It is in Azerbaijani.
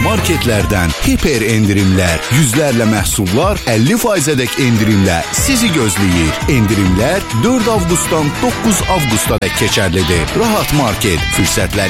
marketlərdən hiper endirimlər, yüzlərlə məhsullar 50%-ədək endirimlə sizi gözləyir. Endirimlər 4 avqustdan 9 avqusta dək keçərlidir. Rahat Market fürsətləri